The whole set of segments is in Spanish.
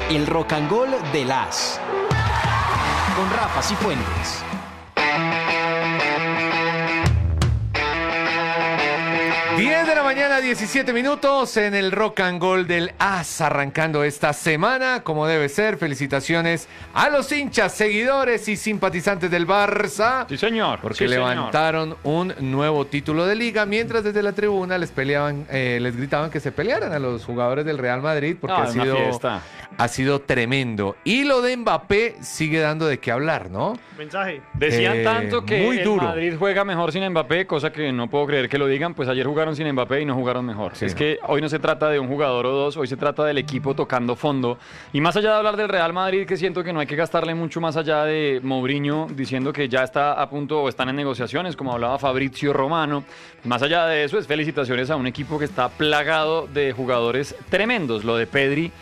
El Rock and Roll de las con Rafa Cifuentes. De la mañana, 17 minutos en el Rock and Roll del AS, arrancando esta semana como debe ser. Felicitaciones a los hinchas, seguidores y simpatizantes del Barça. Sí, señor. Porque levantaron un nuevo título de liga, mientras desde la tribuna les gritaban que se pelearan a los jugadores del Real Madrid, porque ha sido tremendo. Y lo de Mbappé sigue dando de qué hablar, ¿no? Mensaje. Decían tanto que muy duro. el Madrid juega mejor sin Mbappé, cosa que no puedo creer que lo digan, pues ayer jugaron sin Mbappé y no jugaron mejor. Sí, es que hoy no se trata de un jugador o dos, hoy se trata del equipo tocando fondo. Y más allá de hablar del Real Madrid, que siento que no hay que gastarle mucho más allá de Mourinho diciendo que ya está a punto o están en negociaciones, como hablaba Fabrizio Romano. Más allá de eso, es felicitaciones a un equipo que está plagado de jugadores tremendos. Lo de Pedri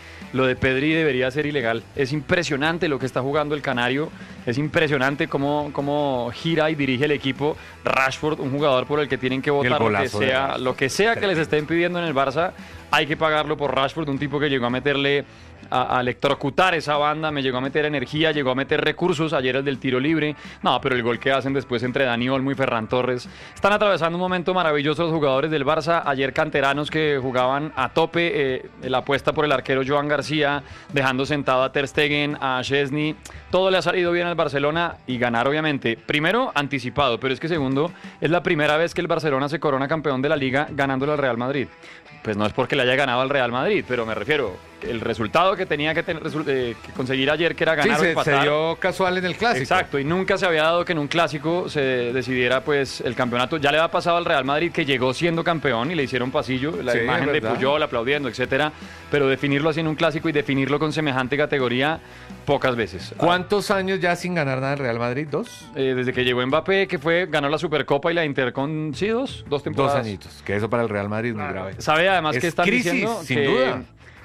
debería ser ilegal. Es impresionante lo que está jugando el Canario. Es impresionante cómo gira y dirige el equipo. Rashford, un jugador por el que tienen que votar lo que sea que les estén pidiendo en el Barça, hay que pagarlo por Rashford, un tipo que llegó a meterle a electrocutar esa banda, me llegó a meter energía, llegó a meter recursos, ayer el del tiro libre, no, pero el gol que hacen después entre Dani Olmo y Ferran Torres, están atravesando un momento maravilloso los jugadores del Barça, ayer canteranos que jugaban a tope, la apuesta por el arquero Joan García, dejando sentado a Ter Stegen, a Szczesny, todo le ha salido bien al Barcelona y ganar obviamente, primero anticipado, pero es que segundo, es la primera vez que el Barcelona se corona campeón de la Liga ganándole al Real Madrid. Pues no es porque le haya ganado al Real Madrid, pero me refiero, el resultado que tenía que conseguir ayer, que era ganar o empatar. Se dio casual en el Clásico. Exacto, y nunca se había dado que en un Clásico se decidiera pues el campeonato. Ya le había pasado al Real Madrid, que llegó siendo campeón y le hicieron pasillo, la imagen de Puyol aplaudiendo, etcétera, pero definirlo así en un Clásico y definirlo con semejante categoría, pocas veces. ¿Cuántos años ya sin ganar nada el Real Madrid? ¿2? Desde que llegó Mbappé, que ganó la Supercopa y la Inter con, ¿sí, dos temporadas? 2 añitos, que eso para el Real Madrid es muy grave. ¿Sabe además es que están crisis, diciendo sin que duda.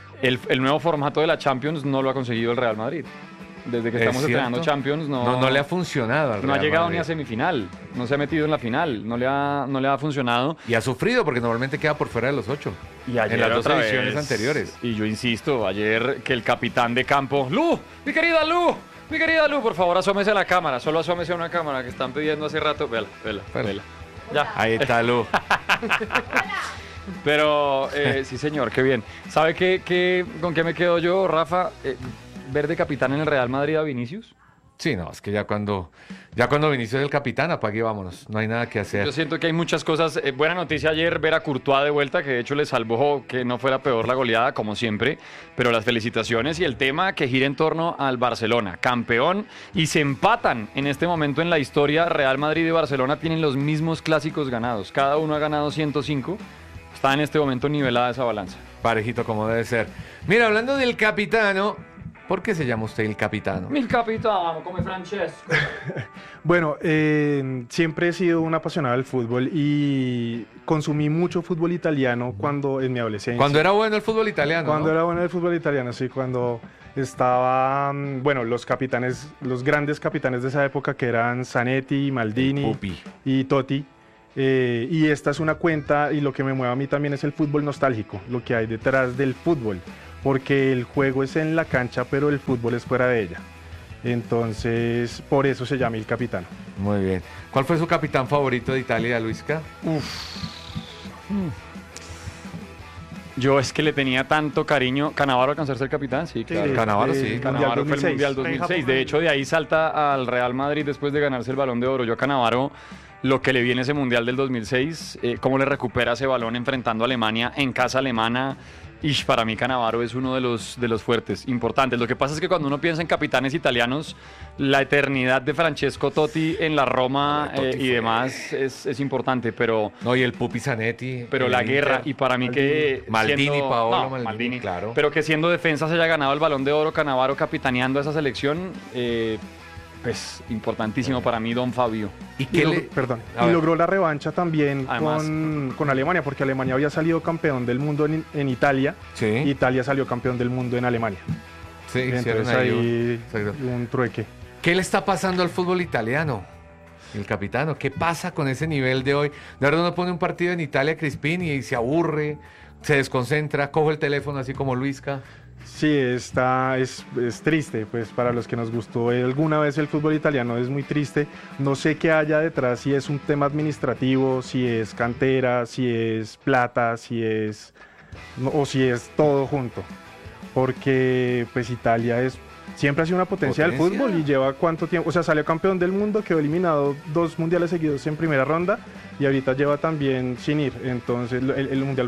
El nuevo formato de la Champions no lo ha conseguido el Real Madrid? Desde que estamos estrenando Champions no le ha funcionado al Real no ha llegado Madrid. Ni a semifinal, no se ha metido en la final, no le ha funcionado. Y ha sufrido porque normalmente queda por fuera de los 8. Y ayer en las 2 otra ediciones vez, anteriores. Y yo insisto, ayer que el capitán de campo, Lu, mi querida Lu, por favor asómese a la cámara, solo asómese a una cámara que están pidiendo hace rato, vela. Ya. Ahí está Lu. Pero sí, señor, qué bien. ¿Sabe con qué me quedo yo, Rafa? ¿Ver de capitán en el Real Madrid a Vinicius? Sí, no, es que ya cuando Vinicius es el capitán, apague y vámonos. No hay nada que hacer. Yo siento que hay muchas cosas. Buena noticia ayer ver a Courtois de vuelta, que de hecho le salvó que no fuera peor la goleada, como siempre. Pero las felicitaciones y el tema que gira en torno al Barcelona, campeón, y se empatan en este momento en la historia. Real Madrid y Barcelona tienen los mismos clásicos ganados. Cada uno ha ganado 105. Está en este momento nivelada esa balanza. Parejito como debe ser. Mira, hablando del capitano, ¿por qué se llama usted el capitano? Mi capitano, come Francesco. Bueno, siempre he sido un apasionado del fútbol y consumí mucho fútbol italiano cuando en mi adolescencia. Cuando era bueno el fútbol italiano, Cuando ¿no? era bueno el fútbol italiano, sí, cuando estaban, bueno, los grandes capitanes de esa época que eran Zanetti, Maldini y Totti. Y esta es una cuenta, y lo que me mueve a mí también es el fútbol nostálgico, lo que hay detrás del fútbol, porque el juego es en la cancha, pero el fútbol es fuera de ella. Entonces, por eso se llama el capitán. Muy bien. ¿Cuál fue su capitán favorito de Italia, Luisca? Yo es que le tenía tanto cariño. ¿Cannavaro alcanzó a ser capitán? Sí, claro. Cannavaro, sí. Cannavaro fue el Mundial 2006. De hecho, de ahí salta al Real Madrid después de ganarse el Balón de Oro. Yo a Cannavaro, lo que le viene ese Mundial del 2006, cómo le recupera ese balón enfrentando a Alemania en casa alemana. Y para mí Cannavaro es uno de los fuertes, importantes. Lo que pasa es que cuando uno piensa en capitanes italianos, la eternidad de Francesco Totti en la Roma y demás es importante, pero... No, y el Pupi Zanetti. Pero la guerra, y para mí que... Maldini, Paolo Maldini, claro. Pero que siendo defensa se haya ganado el Balón de Oro, Cannavaro capitaneando esa selección... pues importantísimo para mí, don Fabio. Y logró la revancha también con Alemania, porque Alemania había salido campeón del mundo en Italia, sí. Y Italia salió campeón del mundo en Alemania. Sí, entonces ahí un trueque. ¿Qué le está pasando al fútbol italiano? El capitano. ¿Qué pasa con ese nivel de hoy? De verdad uno pone un partido en Italia, Crispín, y se aburre, se desconcentra, coge el teléfono así como Luisca. Sí, es triste, pues para los que nos gustó alguna vez el fútbol italiano es muy triste. No sé qué haya detrás, si es un tema administrativo, si es cantera, si es plata, o si es todo junto. Porque pues Italia siempre ha sido una potencia del fútbol y lleva cuánto tiempo, o sea, salió campeón del mundo, quedó eliminado 2 mundiales seguidos en primera ronda y ahorita lleva también sin ir. Entonces el mundial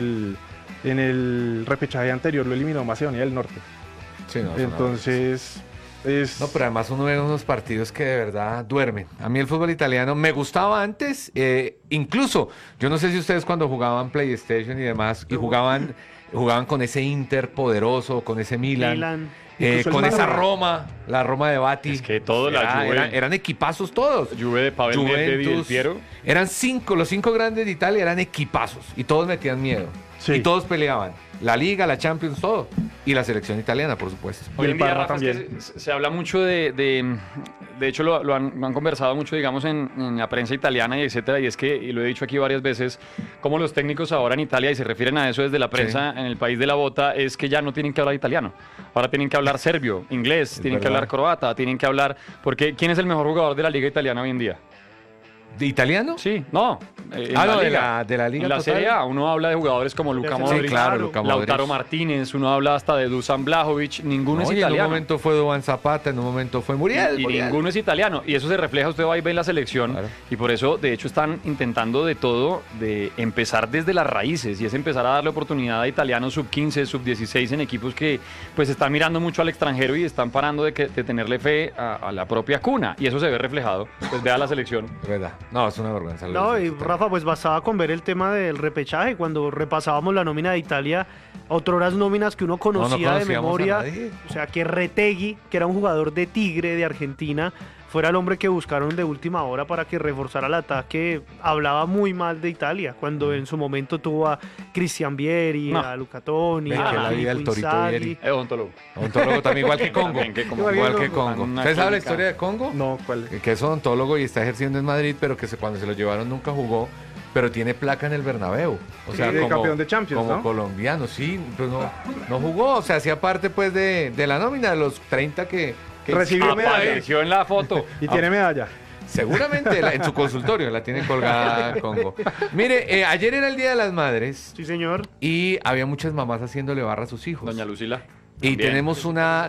en el repechaje anterior lo eliminó Macedonia del Norte. Sí, no, entonces No, pero además uno ve unos partidos que de verdad duermen. A mí el fútbol italiano me gustaba antes, incluso, yo no sé si ustedes cuando jugaban PlayStation y demás, y jugaban con ese Inter poderoso, con ese Milan. Con esa Roma, la Roma de Batti. Es que todos la Juve. Eran equipazos todos. Juve de Pavel Nedved y Del Piero. Eran los 5 grandes de Italia eran equipazos y todos metían miedo. Sí. Y todos peleaban. La Liga, la Champions, todo. Y la selección italiana, por supuesto. Hoy en día, Rafa, también. Se habla mucho de hecho, lo han conversado mucho, digamos, en la prensa italiana y etcétera, y es que, y lo he dicho aquí varias veces, como los técnicos ahora en Italia, y se refieren a eso desde la prensa en el país de la bota, es que ya no tienen que hablar italiano. Ahora tienen que hablar serbio, inglés, tienen que hablar croata, tienen que hablar... Porque ¿quién es el mejor jugador de la Liga italiana hoy en día? ¿De italiano? Sí, no. De la Liga. En la Serie A uno habla de jugadores como Luka Modric, sí, claro, Luka Modric, Lautaro Martínez, uno habla hasta de Dusan Vlahovic, ninguno es italiano. En un momento fue Duván Zapata, en un momento fue Muriel. Y ninguno es italiano. Y eso se refleja, usted va y ve en la selección. Claro. Y por eso, de hecho, están intentando de todo, de empezar desde las raíces. Y es empezar a darle oportunidad a italianos sub-15, sub-16 en equipos que pues están mirando mucho al extranjero y están parando de tenerle fe a la propia cuna. Y eso se ve reflejado. Pues vea la selección. Es verdad. No, es una vergüenza. No, y Rafa, pues bastaba con ver el tema del repechaje. Cuando repasábamos la nómina de Italia, otroras nóminas que uno conocía de memoria. O sea, que Retegui, que era un jugador de Tigre de Argentina, fuera el hombre que buscaron de última hora para que reforzara el ataque. Hablaba muy mal de Italia, cuando en su momento tuvo a Cristian Vieri, a Luca Toni, a Filippo Inzaghi. Odontólogo también, igual que Congo. Igual que Congo. ¿Usted sabe la historia de Congo? No, ¿cuál? Que es odontólogo y está ejerciendo en Madrid, pero que cuando se lo llevaron nunca jugó, pero tiene placa en el Bernabéu. O sea, como campeón de Champions, como colombiano, sí, pues no jugó. O sea, hacía parte pues de la nómina de los 30 que recibió medalla. Apareció en la foto. Y tiene medalla. Seguramente en su consultorio la tiene colgada Congo. Mire, ayer era el Día de las Madres. Sí, señor. Y había muchas mamás haciéndole barra a sus hijos. Doña Lucila. Y tenemos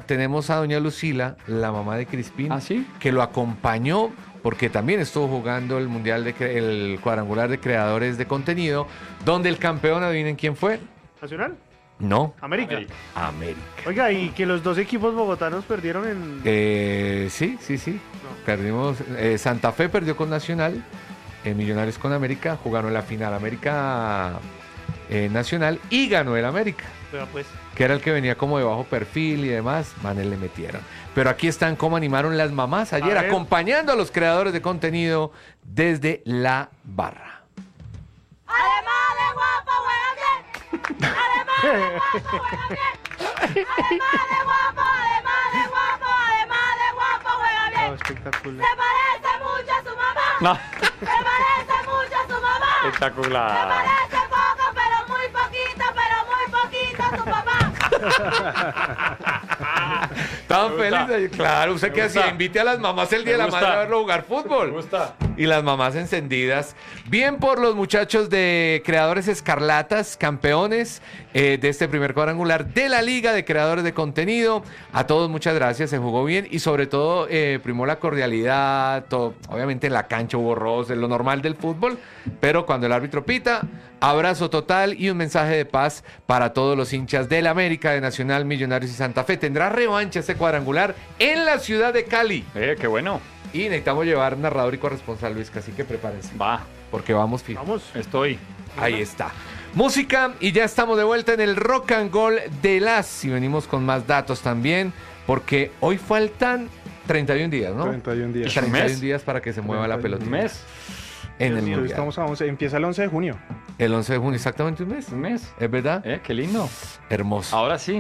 a doña Lucila, la mamá de Crispín, que lo acompañó porque también estuvo jugando el el cuadrangular de creadores de contenido, donde el campeón, adivinen quién fue. ¿Nacional? No. América. Oiga, y que los 2 equipos bogotanos perdieron en... Sí. No. Perdimos. Santa Fe perdió con Nacional, Millonarios con América, jugaron la final América Nacional y ganó el América. Pero pues... Que era el que venía como de bajo perfil y demás, le metieron. Pero aquí están cómo animaron las mamás ayer, acompañando a los creadores de contenido desde la barra. Además de guapo, juega bien. Además de guapo, juega bien. Además de guapo, juega bien. Espectacular. Se parece mucho a su mamá. No. Se parece mucho a su mamá. Espectacular. Se parece poco, pero muy poquito a su papá. Estaban felices. Claro, ¿usted qué hacía? Invite a las mamás el día de la madre a verlo jugar fútbol. Me gusta. Y las mamás encendidas. Bien por los muchachos de Creadores Escarlatas, campeones de este primer cuadrangular de la Liga de Creadores de Contenido. A todos muchas gracias, se jugó bien y sobre todo primó la cordialidad. Todo. Obviamente en la cancha hubo roces, lo normal del fútbol, pero cuando el árbitro pita, abrazo total y un mensaje de paz para todos los hinchas del América, de Nacional, Millonarios y Santa Fe. Tendrá revancha este cuadrangular en la ciudad de Cali. Qué bueno. Y necesitamos llevar narrador y corresponsal, Luis, así que prepárense. Va. Porque vamos fijo. Vamos. Estoy. Ahí está. Música y ya estamos de vuelta en el Rock and Roll de las. Y venimos con más datos también, porque hoy faltan 31 días, ¿no? 31 días. 31 días para que se mueva la pelota. ¿Un mes? En el mundial. Estamos a 11, empieza el 11 de junio. El 11 de junio, exactamente un mes. ¿Un mes? ¿Es verdad? Qué lindo. Hermoso. Ahora sí.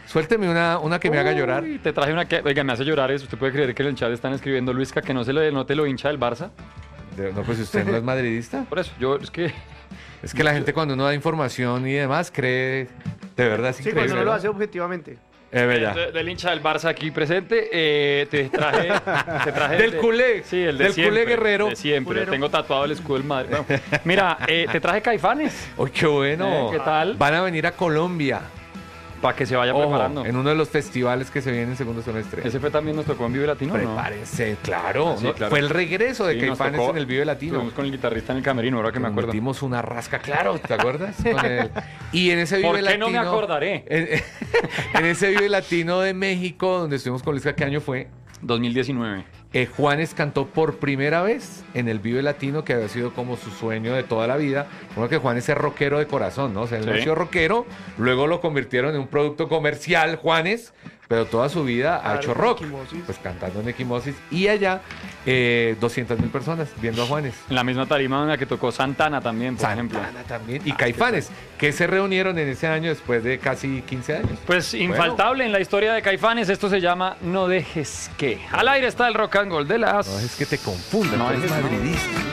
Suélteme una que me haga llorar. Te traje una que, oiga, me hace llorar eso. ¿Usted puede creer que en el chat están escribiendo, Luisca, que no te lo hincha del Barça? No, pues usted no es madridista. Por eso, Es que la gente cuando uno da información y demás cree, de verdad es increíble. Sí, cuando no lo hace objetivamente. Del hincha del Barça aquí presente, te traje del culé. Sí, el del siempre, culé guerrero. De siempre. Culero. Tengo tatuado el escudo del Madrid. Bueno, mira, te traje Caifanes. ¡Uy, qué bueno! ¿Qué tal? Van a venir a Colombia. Para que se vaya preparando. En uno de los festivales que se vienen en segundo semestre. ¿Ese fue también nuestro tocó en Vive Latino? Prepárense, ¿no? Claro, sí, claro. Fue el regreso de Caifanes en el Vive Latino. Estuvimos con el guitarrista en el camerino, ahora que me acuerdo. Metimos una rasca, claro, ¿te acuerdas? Y en ese Vive Latino... ¿Por qué no me acordaré? En ese Vive Latino de México, donde estuvimos con Luisca, ¿qué año fue? 2019. Juanes cantó por primera vez en el Vive Latino, que había sido como su sueño de toda la vida. Bueno, que Juanes es rockero de corazón, ¿no? O sea, él nació rockero, luego lo convirtieron en un producto comercial, Juanes, pero toda su vida ha hecho rock. Pues cantando en Equimosis. Y allá, 200.000 personas viendo a Juanes. En la misma tarima en la que tocó Santana también, por ejemplo. Santana también. Y Caifanes, que se reunieron en ese año después de casi 15 años. Pues infaltable en la historia de Caifanes, esto se llama No dejes que. Al aire está el rock and roll de las... No dejes que te confundan, no eres madridista.